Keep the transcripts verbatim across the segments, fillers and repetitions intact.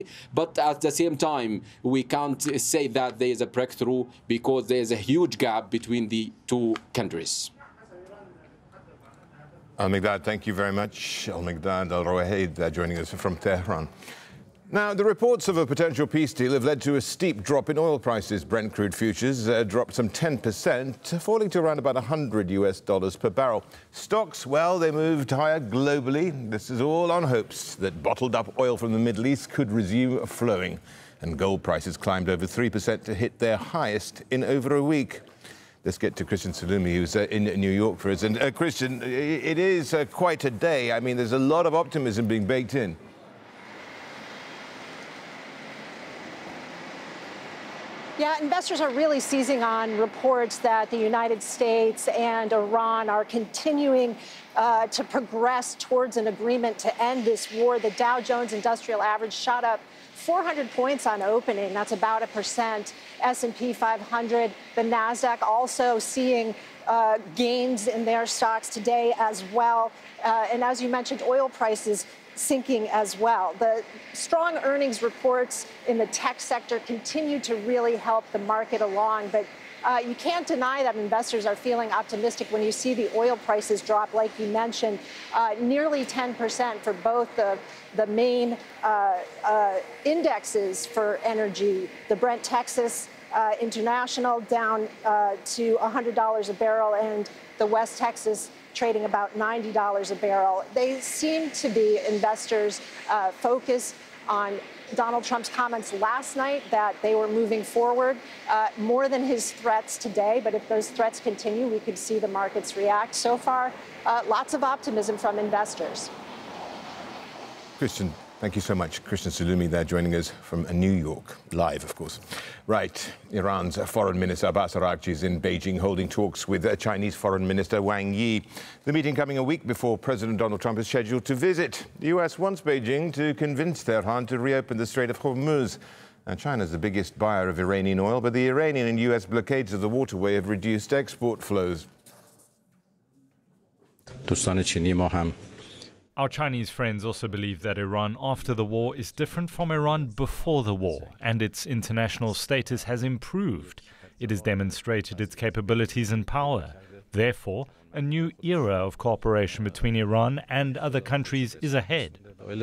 But at the same time, we can't say that there is a breakthrough because there is a huge gap between the two countries. Al-Miqdad, thank you very much. Al-Miqdad Al-Rawahid uh, joining us from Tehran. Now, the reports of a potential peace deal have led to a steep drop in oil prices. Brent crude futures uh, dropped some ten percent, falling to around about one hundred U S dollars per barrel. Stocks, well, they moved higher globally. This is all on hopes that bottled up oil from the Middle East could resume flowing. And gold prices climbed over three percent to hit their highest in over a week. Let's get to Christian Salumi, who's uh, in New York for us. And uh, Christian, it is uh, quite a day. I mean, there's a lot of optimism being baked in. Yeah, investors are really seizing on reports that the United States and Iran are continuing uh, to progress towards an agreement to end this war. The Dow Jones Industrial Average shot up four hundred points on opening. That's about a percent. S and P five hundred, the NASDAQ also seeing uh, gains in their stocks today as well. Uh, and as you mentioned, oil prices sinking as well. The strong earnings reports in the tech sector continue to really help the market along, but uh, you can't deny that investors are feeling optimistic when you see the oil prices drop, like you mentioned, uh, nearly ten percent for both the, the main uh, uh, indexes for energy. The Brent Texas uh, International down uh, to one hundred dollars a barrel, and the West Texas trading about ninety dollars a barrel. They seem to be investors uh, focused on Donald Trump's comments last night that they were moving forward uh, more than his threats today. But if those threats continue, we could see the markets react. So far, uh, lots of optimism from investors. Christian, thank you so much. Christian Salumi there joining us from New York, live, of course. Right, Iran's Foreign Minister Abbas Araghchi is in Beijing holding talks with Chinese Foreign Minister Wang Yi. The meeting coming a week before President Donald Trump is scheduled to visit. The U S wants Beijing to convince Tehran to reopen the Strait of Hormuz. And China is the biggest buyer of Iranian oil, but the Iranian and U S blockades of the waterway have reduced export flows. Our Chinese friends also believe that Iran after the war is different from Iran before the war, and its international status has improved. It has demonstrated its capabilities and power. Therefore, a new era of cooperation between Iran and other countries is ahead.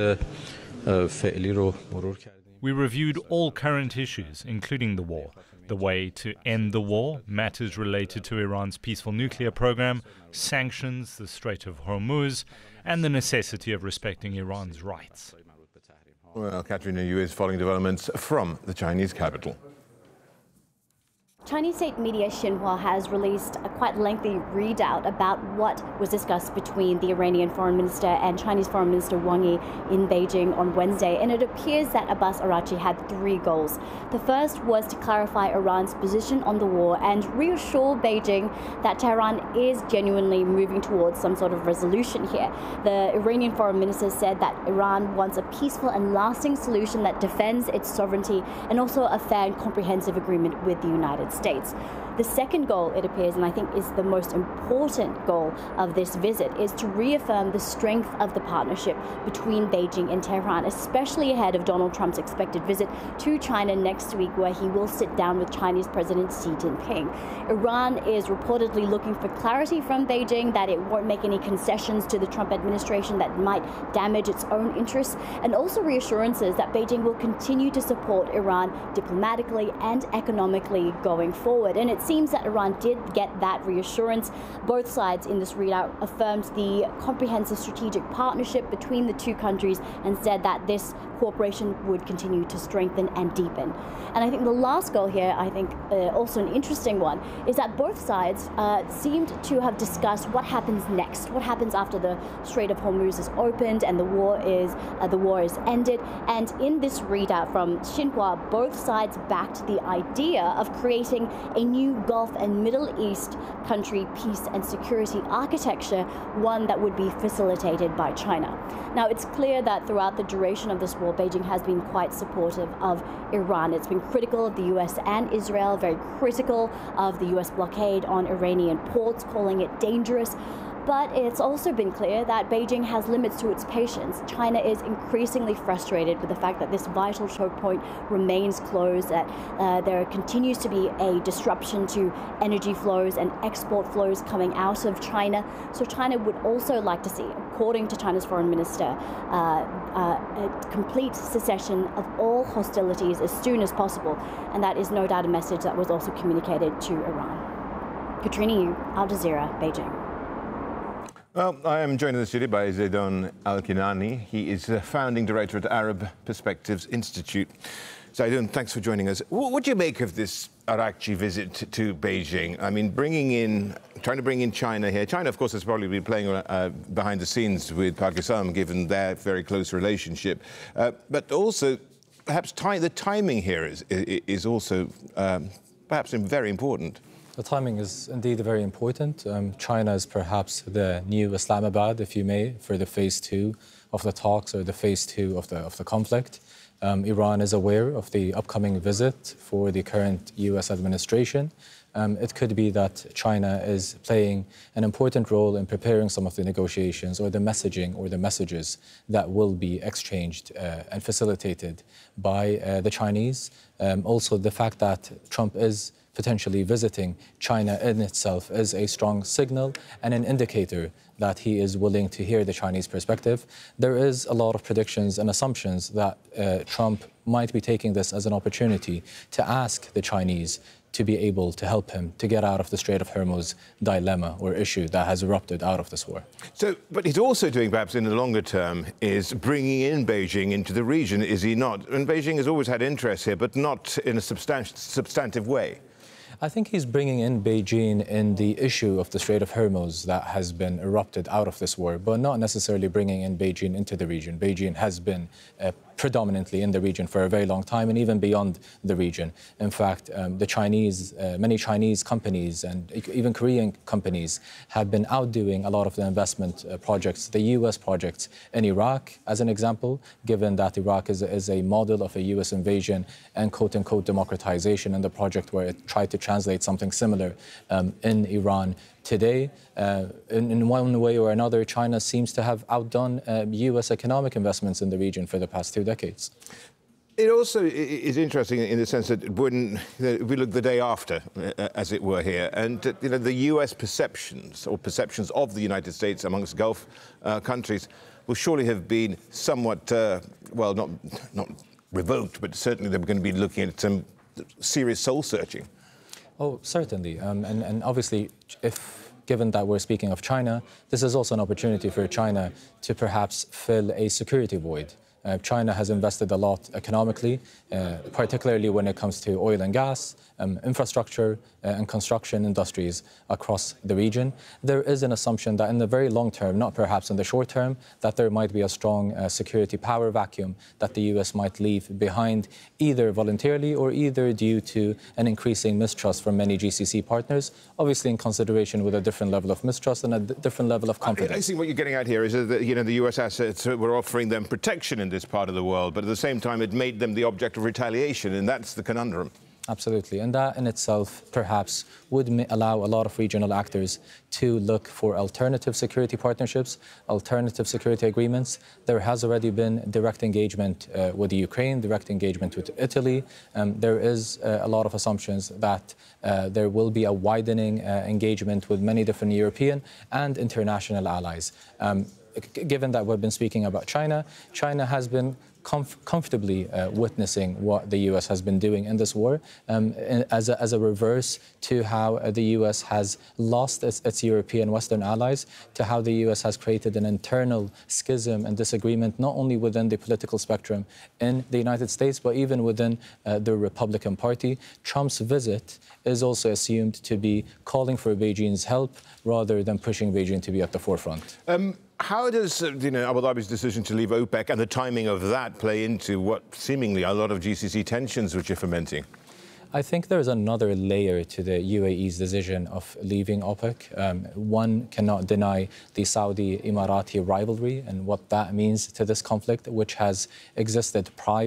We reviewed all current issues, including the war, the way to end the war, matters related to Iran's peaceful nuclear program, sanctions, the Strait of Hormuz, and the necessity of respecting Iran's rights. Well, Katrina Yu is following developments from the Chinese capital. Chinese state media Xinhua has released a quite lengthy readout about what was discussed between the Iranian Foreign Minister and Chinese Foreign Minister Wang Yi in Beijing on Wednesday, and it appears that Abbas Araghchi had three goals. The first was to clarify Iran's position on the war and reassure Beijing that Tehran is genuinely moving towards some sort of resolution here. The Iranian Foreign Minister said that Iran wants a peaceful and lasting solution that defends its sovereignty and also a fair and comprehensive agreement with the United States. States. The second goal, it appears, and I think is the most important goal of this visit, is to reaffirm the strength of the partnership between Beijing and Tehran, especially ahead of Donald Trump's expected visit to China next week, where he will sit down with Chinese President Xi Jinping. Iran is reportedly looking for clarity from Beijing that it won't make any concessions to the Trump administration that might damage its own interests, and also reassurances that Beijing will continue to support Iran diplomatically and economically going forward. And it seems that Iran did get that reassurance. Both sides in this readout affirmed the comprehensive strategic partnership between the two countries and said that this cooperation would continue to strengthen and deepen. And I think the last goal here, I think uh, also an interesting one, is that both sides uh, seemed to have discussed what happens next, what happens after the Strait of Hormuz is opened and the war is uh, the war is ended. And in this readout from Xinhua, both sides backed the idea of creating a new Gulf and Middle East country peace and security architecture, one that would be facilitated by China. Now, it's clear that throughout the duration of this war, Beijing has been quite supportive of Iran. It's been critical of the U S and Israel, very critical of the U S blockade on Iranian ports, calling it dangerous. But it's also been clear that Beijing has limits to its patience. China is increasingly frustrated with the fact that this vital choke point remains closed, that uh, there continues to be a disruption to energy flows and export flows coming out of China. So China would also like to see, according to China's foreign minister, uh, uh, a complete cessation of all hostilities as soon as possible. And that is no doubt a message that was also communicated to Iran. Katrina Yu, Al Jazeera, Beijing. Well, I am joined in the studio by Zeidon Al-Kinani. He is the founding director at the Arab Perspectives Institute. Zeidon, thanks for joining us. What do you make of this Araghchi visit to Beijing? I mean, bringing in, trying to bring in China here. China, of course, has probably been playing uh, behind the scenes with Pakistan, given their very close relationship. Uh, but also, perhaps the timing here is, is also um, perhaps very important. The timing is indeed very important. Um, China is perhaps the new Islamabad, if you may, for the phase two of the talks or the phase two of the, of the conflict. Um, Iran is aware of the upcoming visit for the current U S administration. Um, it could be that China is playing an important role in preparing some of the negotiations or the messaging or the messages that will be exchanged uh, and facilitated by uh, the Chinese. Um, also, the fact that Trump is potentially visiting China in itself is a strong signal and an indicator that he is willing to hear the Chinese perspective. There is a lot of predictions and assumptions that uh, Trump might be taking this as an opportunity to ask the Chinese to be able to help him to get out of the Strait of Hormuz dilemma or issue that has erupted out of this war. So, but he's also doing, perhaps in the longer term, is bringing in Beijing into the region, is he not? And Beijing has always had interest here, but not in a substan- substantive way. I think he's bringing in Beijing in the issue of the Strait of Hormuz that has been erupted out of this war, but not necessarily bringing in Beijing into the region. Beijing has been uh, predominantly in the region for a very long time and even beyond the region. In fact, um, the Chinese, uh, many Chinese companies and even Korean companies have been outdoing a lot of the investment uh, projects, the U S projects in Iraq, as an example, given that Iraq is, is a model of a U S invasion and quote-unquote democratization, and the project where it tried to translate something similar um, in Iran. Today, uh, in, in one way or another, China seems to have outdone uh, U S economic investments in the region for the past two decades. It also is interesting in the sense that when we look the day after, uh, as it were here, and uh, you know, the U S perceptions or perceptions of the United States amongst Gulf uh, countries will surely have been somewhat, uh, well, not, not revoked, but certainly they're going to be looking at some serious soul searching. Oh, certainly. Um, and, and obviously, if given that we're speaking of China, this is also an opportunity for China to perhaps fill a security void. Uh, China has invested a lot economically, uh, particularly when it comes to oil and gas, um, infrastructure uh, and construction industries across the region. There is an assumption that in the very long term, not perhaps in the short term, that there might be a strong uh, security power vacuum that the U S might leave behind, either voluntarily or either due to an increasing mistrust from many G C C partners, obviously in consideration with a different level of mistrust and a d- different level of confidence. I, I think what you're getting at here is that, you know, the U S assets were offering them protection in this part of the world, but at the same time it made them the object of retaliation, and that's the conundrum. Absolutely, and that in itself perhaps would ma- allow a lot of regional actors to look for alternative security partnerships, alternative security agreements. There has already been direct engagement uh, with Ukraine, direct engagement with Italy. Um, there is uh, a lot of assumptions that uh, there will be a widening uh, engagement with many different European and international allies. Um, Given that we've been speaking about China, China has been comf- comfortably uh, witnessing what the U S has been doing in this war um, in, as, a, as a reverse to how uh, the U S has lost its, its European Western allies, to how the U S has created an internal schism and disagreement, not only within the political spectrum in the United States, but even within uh, the Republican Party. Trump's visit is also assumed to be calling for Beijing's help rather than pushing Beijing to be at the forefront. Um, How does uh, you know, Abu Dhabi's decision to leave OPEC and the timing of that play into what seemingly a lot of G C C tensions which are fermenting? I think there's another layer to the U A E's decision of leaving OPEC. Um, one cannot deny the Saudi-Emirati rivalry and what that means to this conflict, which has existed prior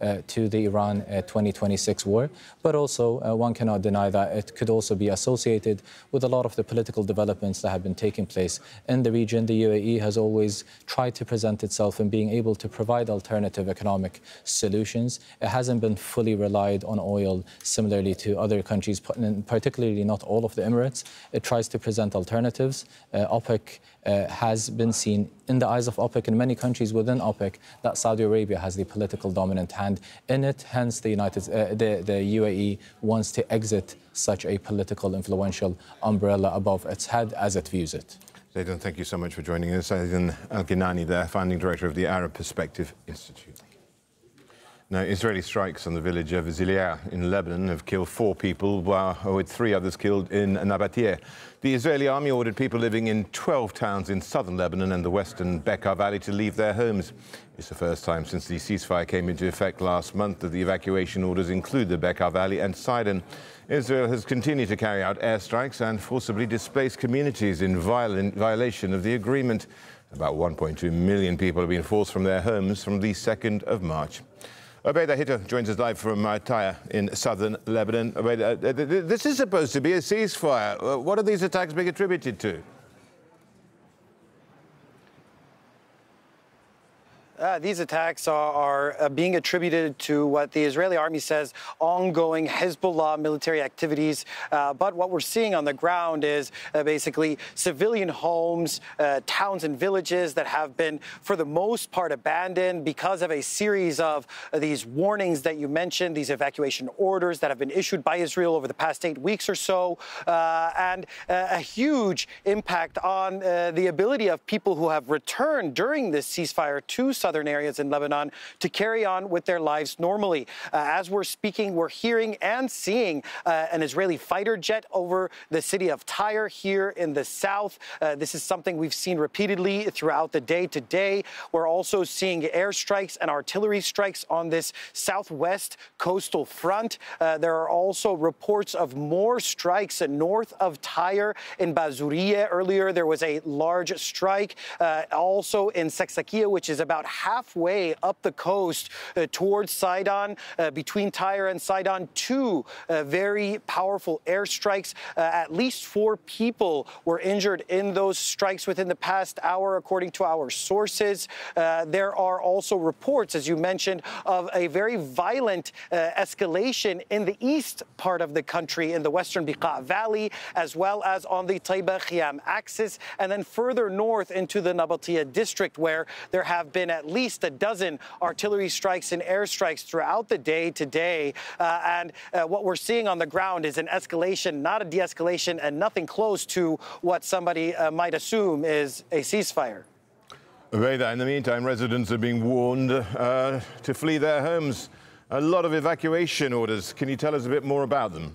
uh, to the Iran uh, twenty twenty-six war, but also uh, one cannot deny that it could also be associated with a lot of the political developments that have been taking place in the region. The U A E has always tried to present itself in being able to provide alternative economic solutions. It hasn't been fully relied on oil, similarly to other countries, particularly not all of the Emirates. It tries to present alternatives. Uh, OPEC uh, has been seen in the eyes of OPEC in many countries within OPEC that Saudi Arabia has the political dominant hand in it. Hence, the United, uh, the, the U A E wants to exit such a political influential umbrella above its head as it views it. Zaidan, thank you so much for joining us. Zaidan Al-Ghinani there, founding director of the Arab Perspective Institute. Now, Israeli strikes on the village of Zilia in Lebanon have killed four people, while with three others killed in Nabatea. The Israeli army ordered people living in twelve towns in southern Lebanon and the western Bekaa Valley to leave their homes. It's the first time since the ceasefire came into effect last month that the evacuation orders include the Bekaa Valley and Sidon. Israel has continued to carry out airstrikes and forcibly displace communities in violent violation of the agreement. About one point two million people have been forced from their homes from the second of March. Obeida Hitto joins us live from uh, Tyre in southern Lebanon. Obeida, uh, th th this is supposed to be a ceasefire. Uh, what are these attacks being attributed to? Uh, these attacks are, are uh, being attributed to what the Israeli army says ongoing Hezbollah military activities. Uh, but what we're seeing on the ground is uh, basically civilian homes, uh, towns and villages that have been, for the most part, abandoned because of a series of uh, these warnings that you mentioned, these evacuation orders that have been issued by Israel over the past eight weeks or so, uh, and uh, a huge impact on uh, the ability of people who have returned during this ceasefire to Southern areas in Lebanon to carry on with their lives normally. Uh, as we're speaking, we're hearing and seeing uh, an Israeli fighter jet over the city of Tyre here in the south. Uh, this is something we've seen repeatedly throughout the day today. We're also seeing airstrikes and artillery strikes on this southwest coastal front. Uh, there are also reports of more strikes north of Tyre in Bazuriya. Earlier, there was a large strike uh, also in Saksakia, which is about halfway up the coast uh, towards Sidon, uh, between Tyre and Sidon. Two uh, very powerful airstrikes. Uh, at least four people were injured in those strikes within the past hour, according to our sources. Uh, there are also reports, as you mentioned, of a very violent uh, escalation in the east part of the country, in the western Bekaa Valley, as well as on the Taiba-Khiam axis, and then further north into the Nabatea district, where there have been at least a dozen artillery strikes and airstrikes throughout the day today. Uh, and uh, what we're seeing on the ground is an escalation, not a de-escalation, and nothing close to what somebody uh, might assume is a ceasefire. Obeida, in the meantime, residents are being warned uh, to flee their homes. A lot of evacuation orders. Can you tell us a bit more about them?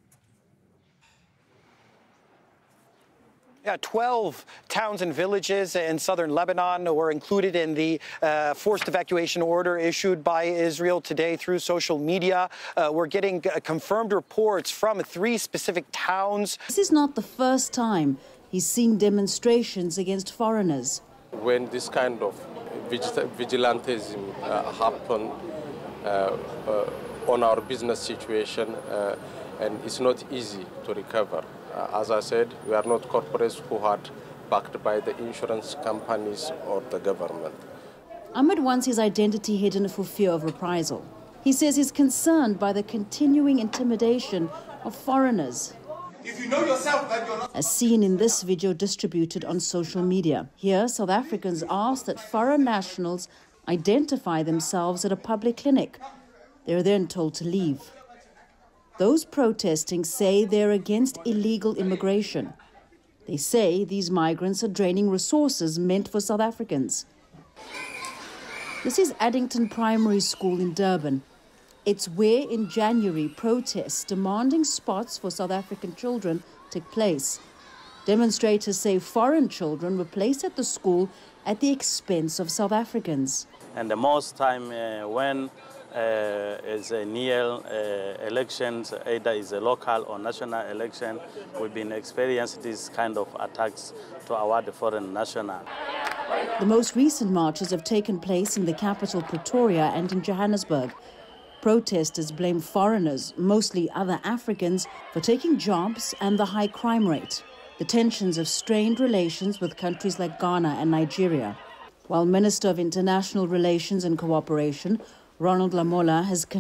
Yeah, twelve towns and villages in southern Lebanon were included in the uh, forced evacuation order issued by Israel today through social media. Uh, we're getting uh, confirmed reports from three specific towns. This is not the first time he's seen demonstrations against foreigners. When this kind of vigilantism uh, happen uh, uh, on our business situation, uh, and it's not easy to recover. Uh, as I said, we are not corporates who are backed by the insurance companies or the government. Ahmed wants his identity hidden for fear of reprisal. He says he's concerned by the continuing intimidation of foreigners. If you know yourself that you're not... As seen in this video distributed on social media. Here, South Africans ask that foreign nationals identify themselves at a public clinic. They're then told to leave. Those protesting say they're against illegal immigration. They say these migrants are draining resources meant for South Africans. This is Addington Primary School in Durban. It's where in January protests demanding spots for South African children took place. Demonstrators say foreign children were placed at the school at the expense of South Africans. And the most time uh, when Uh, is a near uh, elections, either is a local or national election, we've been experiencing these kind of attacks to our foreign national. The most recent marches have taken place in the capital Pretoria and in Johannesburg. Protesters blame foreigners, mostly other Africans, for taking jobs and the high crime rate. The tensions have strained relations with countries like Ghana and Nigeria. While Minister of International Relations and Cooperation, Ronald Lamola, has